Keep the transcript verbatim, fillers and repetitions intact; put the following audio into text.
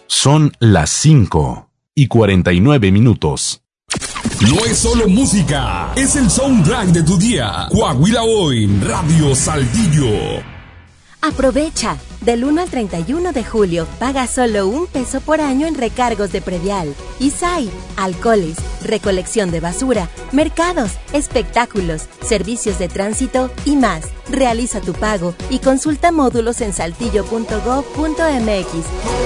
Son las cinco y cuarenta y nueve minutos. No es solo música, es el soundtrack de tu día. Coahuila Hoy, Radio Saltillo. Aprovecha. Del uno al treinta y uno de julio, paga solo un peso por año en recargos de predial. I S A I, alcoholes, recolección de basura, mercados, espectáculos, servicios de tránsito y más. Realiza tu pago y consulta módulos en saltillo punto gob punto m x.